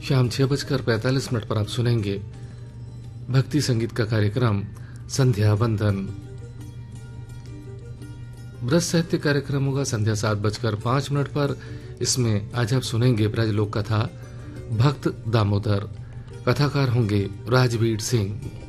शाम 6:45 पर आप सुनेंगे भक्ति संगीत का कार्यक्रम संध्या वंदन। ब्रज साहित्य कार्यक्रम होगा संध्या 7:05 पर। इसमें आज आप सुनेंगे ब्रज लोक कथा भक्त दामोदर। कथाकार होंगे राजवीर सिंह।